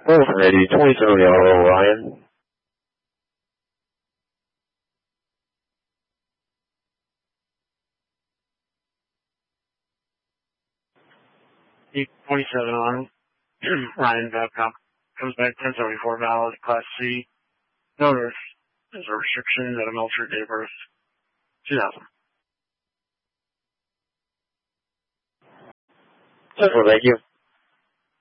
Alrighty, 27 Yellow, Ryan. Eight 27 on Ryan Babcock comes back 1074 valid, Class C. Notice there's a restriction that a Melcher date of birth 2000. Thank you.